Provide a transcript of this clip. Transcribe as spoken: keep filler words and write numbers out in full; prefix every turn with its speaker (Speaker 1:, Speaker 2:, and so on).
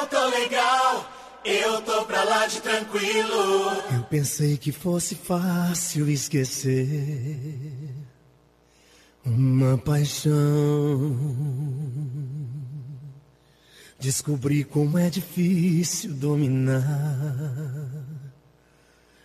Speaker 1: tô legal, eu tô pra lá de tranquilo.
Speaker 2: Eu pensei que fosse fácil esquecer uma paixão. Descobri como é difícil dominar